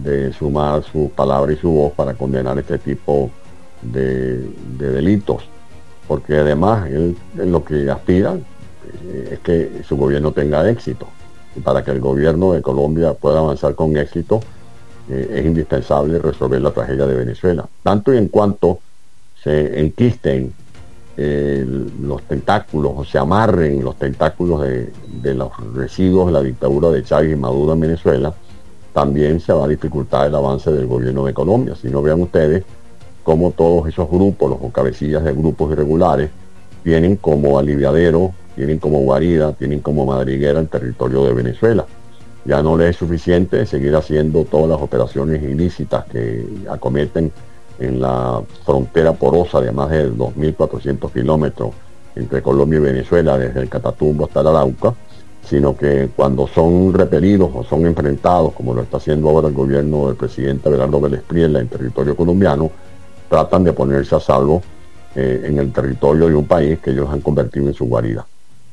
de sumar su palabra y su voz para condenar este tipo de delitos, porque además él lo que aspira es que su gobierno tenga éxito, y para que el gobierno de Colombia pueda avanzar con éxito es indispensable resolver la tragedia de Venezuela, tanto y en cuanto se enquisten los tentáculos o se amarren los tentáculos de los residuos de la dictadura de Chávez y Maduro en Venezuela. También se va a dificultar el avance del gobierno de Colombia. Si no, vean ustedes cómo todos esos grupos, los cabecillas de grupos irregulares, tienen como aliviadero, tienen como guarida, tienen como madriguera el territorio de Venezuela. Ya no les es suficiente seguir haciendo todas las operaciones ilícitas que acometen en la frontera porosa de más de 2.400 kilómetros entre Colombia y Venezuela, desde el Catatumbo hasta el Arauca, sino que cuando son repelidos o son enfrentados, como lo está haciendo ahora el gobierno del presidente Abelardo Vélez Priela en territorio colombiano, tratan de ponerse a salvo en el territorio de un país que ellos han convertido en su guarida.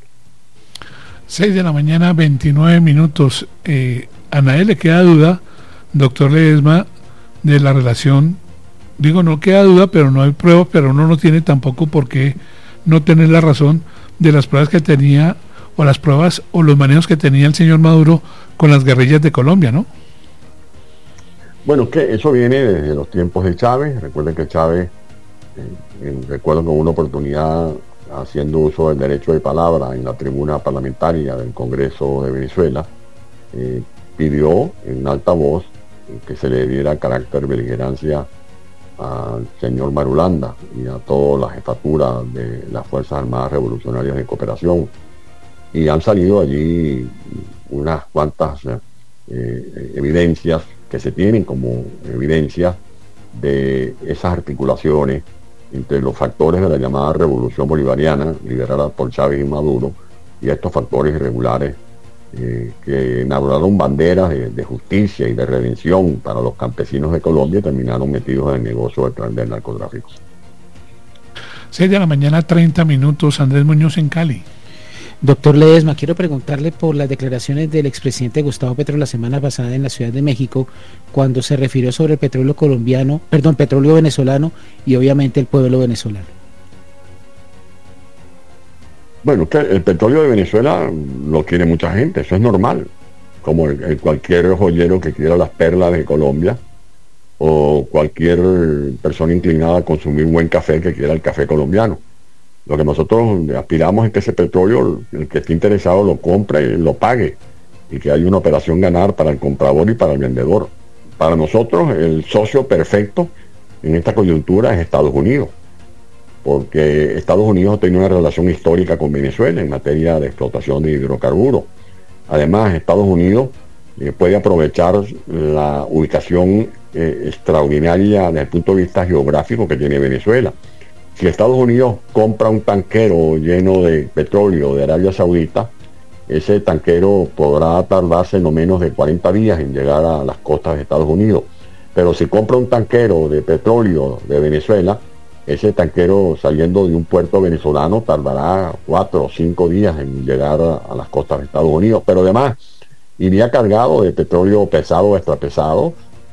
6 de la mañana, 29 minutos. A nadie le queda duda, doctor Ledesma, de la relación. Digo, no queda duda, pero no hay pruebas, pero uno no tiene tampoco por qué no tener la razón de las pruebas que tenía, o las pruebas o los manejos que tenía el señor Maduro con las guerrillas de Colombia, ¿no? Bueno, que eso viene desde los tiempos de Chávez. Recuerden que Chávez, recuerdo que en una oportunidad, haciendo uso del derecho de palabra en la tribuna parlamentaria del Congreso de Venezuela, pidió en alta voz que se le diera carácter beligerancia al señor Marulanda y a toda la jefatura de las Fuerzas Armadas Revolucionarias de Cooperación, y han salido allí unas cuantas evidencias que se tienen como evidencias de esas articulaciones entre los factores de la llamada revolución bolivariana liderada por Chávez y Maduro y estos factores irregulares que inauguraron banderas de justicia y de redención para los campesinos de Colombia y terminaron metidos en el negocio del narcotráfico. 6 de la mañana, 30 minutos. Andrés Muñoz en Cali. Doctor Ledesma, quiero preguntarle por las declaraciones del expresidente Gustavo Petro la semana pasada en la Ciudad de México, cuando se refirió sobre el petróleo petróleo venezolano y obviamente el pueblo venezolano. Bueno, que el petróleo de Venezuela lo quiere mucha gente, eso es normal, como cualquier joyero que quiera las perlas de Colombia, o cualquier persona inclinada a consumir buen café que quiera el café colombiano. Lo que nosotros aspiramos es que ese petróleo, el que esté interesado lo compre y lo pague, y que haya una operación ganar para el comprador y para el vendedor. Para nosotros el socio perfecto en esta coyuntura es Estados Unidos, porque Estados Unidos tiene una relación histórica con Venezuela en materia de explotación de hidrocarburos. Además, Estados Unidos puede aprovechar la ubicación extraordinaria desde el punto de vista geográfico que tiene Venezuela. Si Estados Unidos compra un tanquero lleno de petróleo de Arabia Saudita, ese tanquero podrá tardarse no menos de 40 días en llegar a las costas de Estados Unidos. Pero si compra un tanquero de petróleo de Venezuela, ese tanquero saliendo de un puerto venezolano tardará 4 o 5 días en llegar a las costas de Estados Unidos. Pero además iría cargado de petróleo pesado o extrapesado,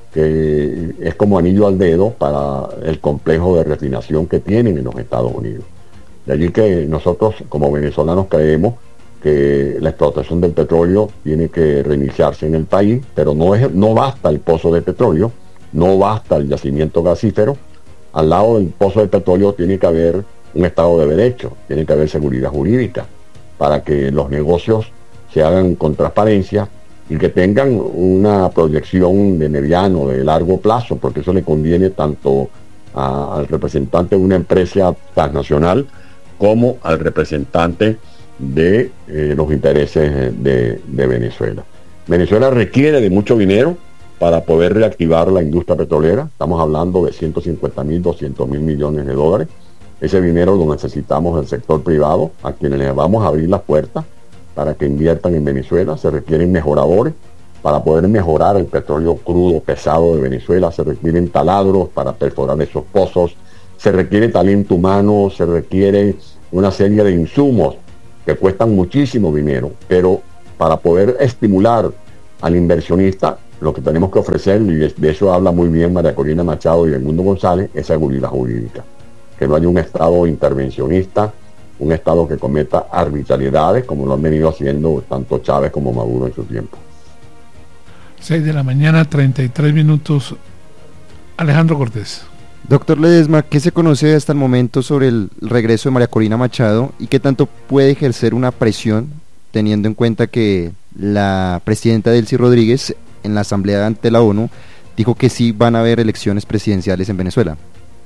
que es como anillo al dedo para el complejo de refinación que tienen en los Estados Unidos. De allí que nosotros como venezolanos creemos que la explotación del petróleo tiene que reiniciarse en el país, pero no basta el pozo de petróleo, no basta el yacimiento gasífero. Al lado del pozo de petróleo tiene que haber un Estado de Derecho, tiene que haber seguridad jurídica, para que los negocios se hagan con transparencia y que tengan una proyección de mediano, de largo plazo, porque eso le conviene tanto al representante de una empresa transnacional como al representante de los intereses de Venezuela. Venezuela requiere de mucho dinero para poder reactivar la industria petrolera. Estamos hablando de 150.000, 200.000 millones de dólares. Ese dinero lo necesitamos del sector privado, a quienes les vamos a abrir las puertas para que inviertan en Venezuela. Se requieren mejoradores para poder mejorar el petróleo crudo pesado de Venezuela. Se requieren taladros para perforar esos pozos. Se requiere talento humano, se requiere una serie de insumos que cuestan muchísimo dinero, pero para poder estimular al inversionista Lo que tenemos que ofrecer, y de eso habla muy bien María Corina Machado y Edmundo González, es seguridad jurídica. Que no haya un Estado intervencionista, un Estado que cometa arbitrariedades, como lo han venido haciendo tanto Chávez como Maduro en su tiempo. 6 de la mañana, 33 minutos. Alejandro Cortés. Doctor Ledesma, ¿qué se conoce hasta el momento sobre el regreso de María Corina Machado y qué tanto puede ejercer una presión, teniendo en cuenta que la presidenta Delcy Rodríguez en la asamblea ante la ONU dijo que sí van a haber elecciones presidenciales en Venezuela?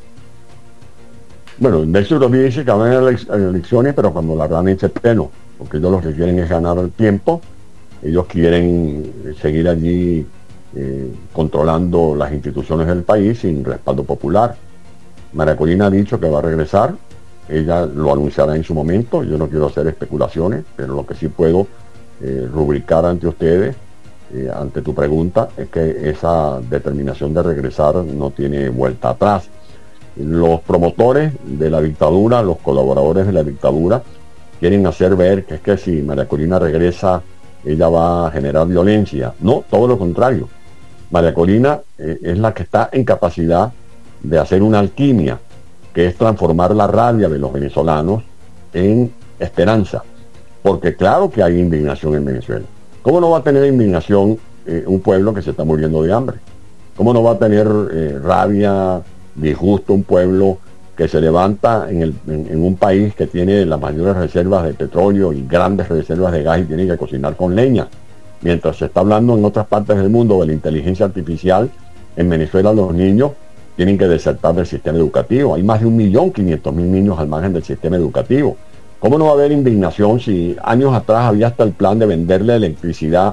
Bueno, Delcy Rodríguez dice que van a haber elecciones, pero cuando la ganen ese pleno, porque ellos lo que quieren es ganar el tiempo, ellos quieren seguir allí controlando las instituciones del país sin respaldo popular. María Corina ha dicho que va a regresar, ella lo anunciará en su momento. Yo no quiero hacer especulaciones, pero lo que sí puedo rubricar ante ustedes, ante tu pregunta, es que esa determinación de regresar no tiene vuelta atrás. Los promotores de la dictadura, los colaboradores de la dictadura, quieren hacer ver que es que si María Corina regresa, ella va a generar violencia. No, todo lo contrario. María Corina es la que está en capacidad de hacer una alquimia, que es transformar la rabia de los venezolanos en esperanza. Porque claro que hay indignación en Venezuela. ¿Cómo no va a tener indignación un pueblo que se está muriendo de hambre? ¿Cómo no va a tener rabia, disgusto un pueblo que se levanta en un país que tiene las mayores reservas de petróleo y grandes reservas de gas y tiene que cocinar con leña? Mientras se está hablando en otras partes del mundo de la inteligencia artificial, en Venezuela los niños tienen que desertar del sistema educativo. Hay más de 1.500.000 niños al margen del sistema educativo. ¿Cómo no va a haber indignación si años atrás había hasta el plan de venderle electricidad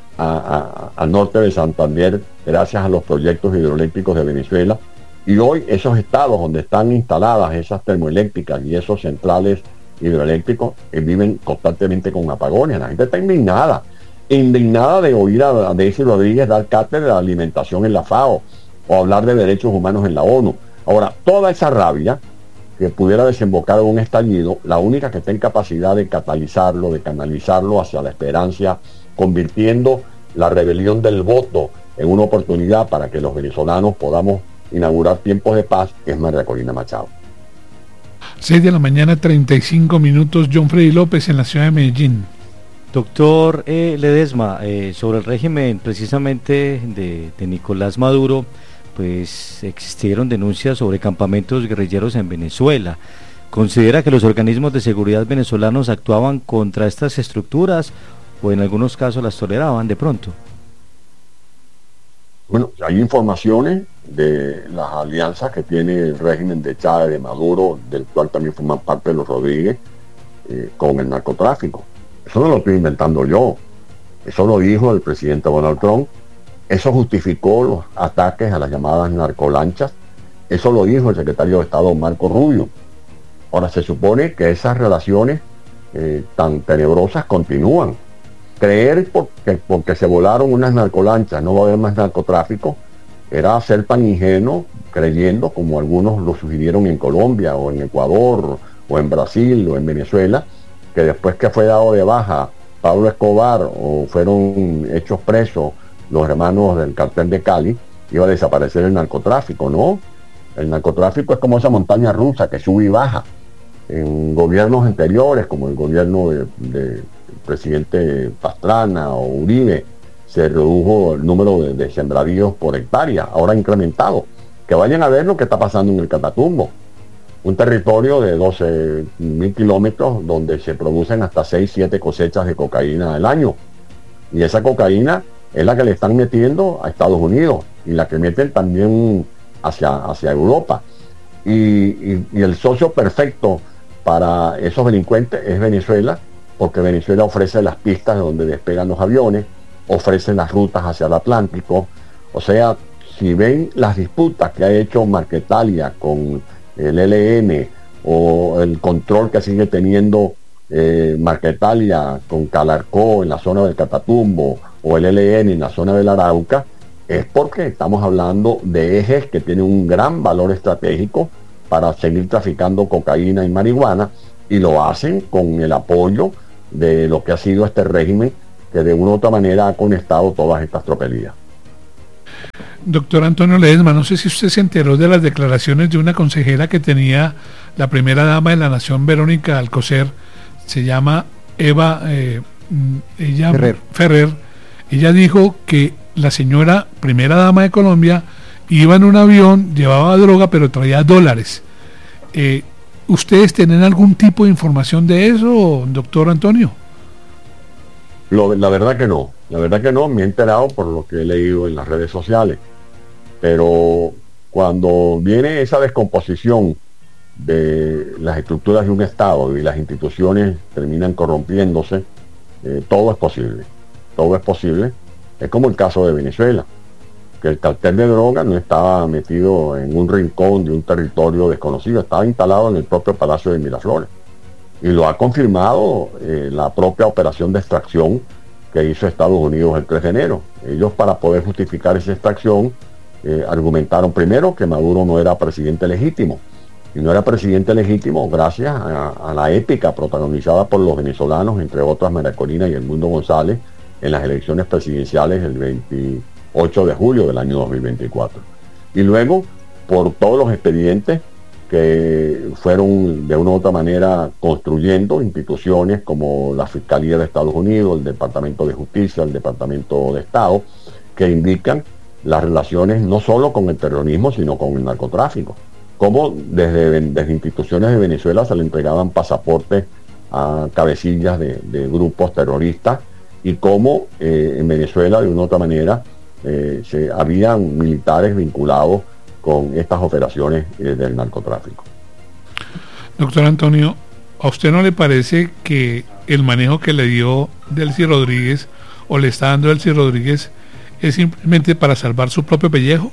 al norte de Santander gracias a los proyectos hidroeléctricos de Venezuela? Y hoy esos estados donde están instaladas esas termoeléctricas y esos centrales hidroeléctricos viven constantemente con apagones. La gente está indignada de oír a Delcy Rodríguez dar cátedra de alimentación en la FAO o hablar de derechos humanos en la ONU. Ahora, toda esa rabia que pudiera desembocar en un estallido, la única que está en capacidad de catalizarlo, de canalizarlo hacia la esperanza, convirtiendo la rebelión del voto en una oportunidad para que los venezolanos podamos inaugurar tiempos de paz, es María Corina Machado. 6 de la mañana, 35 minutos. John Freddy López en la ciudad de Medellín. Doctor Ledesma, sobre el régimen precisamente de Nicolás Maduro, pues existieron denuncias sobre campamentos guerrilleros en Venezuela. ¿Considera que los organismos de seguridad venezolanos actuaban contra estas estructuras o en algunos casos las toleraban de pronto? Bueno, hay informaciones de las alianzas que tiene el régimen de Chávez, de Maduro, del cual también forman parte de los Rodríguez, con el narcotráfico. Eso no lo estoy inventando yo, eso lo dijo el presidente Donald Trump, eso justificó los ataques a las llamadas narcolanchas, eso lo dijo el secretario de Estado Marco Rubio. Ahora se supone que esas relaciones tan tenebrosas continúan. Creer porque se volaron unas narcolanchas no va a haber más narcotráfico era ser tan ingenuo creyendo, como algunos lo sugirieron en Colombia o en Ecuador o en Brasil o en Venezuela, que después que fue dado de baja Pablo Escobar o fueron hechos presos los hermanos del cartel de Cali, iba a desaparecer el narcotráfico. No, el narcotráfico es como esa montaña rusa que sube y baja. En gobiernos anteriores, como el gobierno del presidente Pastrana o Uribe, se redujo el número de sembradíos por hectárea, ahora ha incrementado. Que vayan a ver lo que está pasando en el Catatumbo, un territorio de 12.000 kilómetros donde se producen hasta 6-7 cosechas de cocaína al año. Y esa cocaína es la que le están metiendo a Estados Unidos y la que meten también hacia Europa. Y el socio perfecto para esos delincuentes es Venezuela, porque Venezuela ofrece las pistas de donde despegan los aviones, ofrece las rutas hacia el Atlántico. O sea, si ven las disputas que ha hecho Marquetalia con el ELN o el control que sigue teniendo Marquetalia con Calarcó en la zona del Catatumbo o el ELN en la zona del Arauca, es porque estamos hablando de ejes que tienen un gran valor estratégico para seguir traficando cocaína y marihuana, y lo hacen con el apoyo de lo que ha sido este régimen que de una u otra manera ha conectado todas estas tropelías. Doctor Antonio Ledesma, no sé si usted se enteró de las declaraciones de una consejera que tenía la primera dama de la Nación, Verónica Alcocer, se llama Eva Ferrer. Ella dijo que la señora primera dama de Colombia iba en un avión, llevaba droga, pero traía dólares. ¿Ustedes tienen algún tipo de información de eso, doctor Antonio? La verdad que no, me he enterado por lo que he leído en las redes sociales, pero cuando viene esa descomposición de las estructuras de un Estado y las instituciones terminan corrompiéndose, todo es posible, es como el caso de Venezuela, que el cartel de droga no estaba metido en un rincón de un territorio desconocido, estaba instalado en el propio Palacio de Miraflores. Y lo ha confirmado la propia operación de extracción que hizo Estados Unidos el 3 de enero. Ellos, para poder justificar esa extracción, argumentaron primero que Maduro no era presidente legítimo. Y no era presidente legítimo gracias a la épica protagonizada por los venezolanos, entre otras María Corina y Edmundo González, en las elecciones presidenciales del 28 de julio del año 2024. Y luego, por todos los expedientes que fueron de una u otra manera construyendo instituciones como la Fiscalía de Estados Unidos, el Departamento de Justicia, el Departamento de Estado, que indican las relaciones no solo con el terrorismo, sino con el narcotráfico. Cómo desde instituciones de Venezuela se le entregaban pasaportes a cabecillas de grupos terroristas, y cómo en Venezuela de una u otra manera habían militares vinculados con estas operaciones del narcotráfico. Doctor Antonio, ¿a usted no le parece que el manejo que le dio Delcy Rodríguez, o le está dando Delcy Rodríguez, es simplemente para salvar su propio pellejo?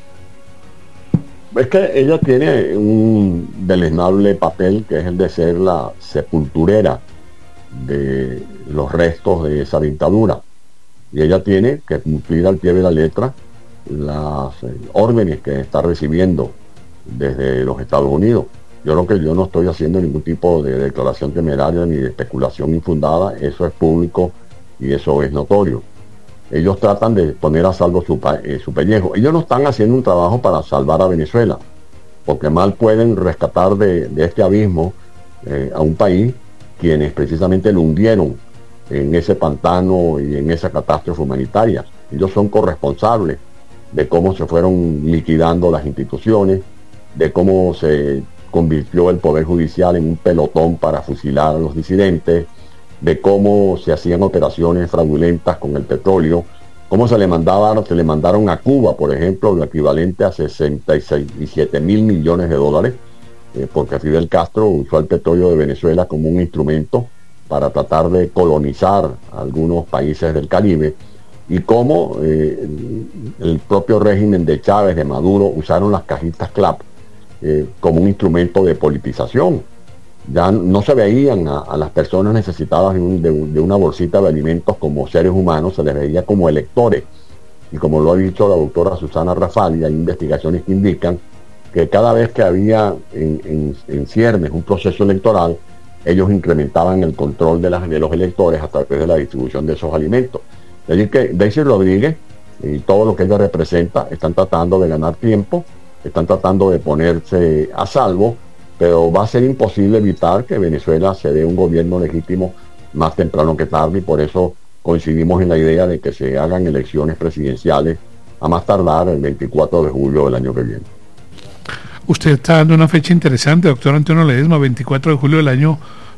Es que ella tiene un deleznable papel, que es el de ser la sepulturera de los restos de esa dictadura, y ella tiene que cumplir al pie de la letra las órdenes que está recibiendo desde los Estados Unidos. Yo no estoy haciendo ningún tipo de declaración temeraria ni de especulación infundada, eso es público y eso es notorio. Ellos tratan de poner a salvo su pellejo. Ellos no están haciendo un trabajo para salvar a Venezuela, porque mal pueden rescatar de este abismo a un país quienes precisamente lo hundieron en ese pantano y en esa catástrofe humanitaria. Ellos son corresponsables de cómo se fueron liquidando las instituciones, de cómo se convirtió el Poder Judicial en un pelotón para fusilar a los disidentes, de cómo se hacían operaciones fraudulentas con el petróleo, cómo se le mandaron a Cuba, por ejemplo, lo equivalente a 67 mil millones de dólares, porque Fidel Castro usó el petróleo de Venezuela como un instrumento para tratar de colonizar algunos países del Caribe, y cómo el propio régimen de Chávez, de Maduro, usaron las cajitas CLAP como un instrumento de politización. Ya no se veían a las personas necesitadas de una bolsita de alimentos como seres humanos, se les veía como electores. Y como lo ha dicho la doctora Susana Rafali, hay investigaciones que indican que cada vez que había en ciernes un proceso electoral, ellos incrementaban el control de los electores a través de la distribución de esos alimentos. Es decir, que Delcy Rodríguez y todo lo que ella representa están tratando de ganar tiempo, están tratando de ponerse a salvo, pero va a ser imposible evitar que Venezuela se dé un gobierno legítimo más temprano que tarde, y por eso coincidimos en la idea de que se hagan elecciones presidenciales a más tardar el 24 de julio del año que viene. Usted está dando una fecha interesante, doctor Antonio Ledesma, 24 de julio del año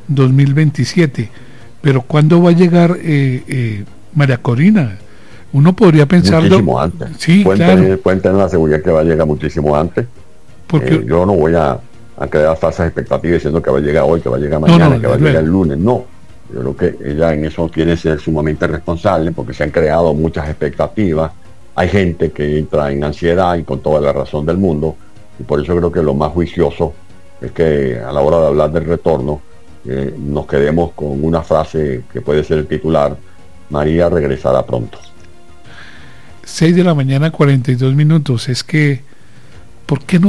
2027, pero ¿cuándo va a llegar María Corina? Uno podría pensarlo muchísimo antes. Sí, claro. Pueden tener la seguridad que va a llegar muchísimo antes, porque yo no voy a crear falsas expectativas diciendo que va a llegar hoy, que va a llegar mañana, que va a llegar el lunes. No, yo creo que ella en eso quiere ser sumamente responsable, porque se han creado muchas expectativas, hay gente que entra en ansiedad, y con toda la razón del mundo, y por eso creo que lo más juicioso es que a la hora de hablar del retorno nos quedemos con una frase que puede ser el titular: María regresará pronto. 6 de la mañana, 42 minutos. Es que, ¿por qué no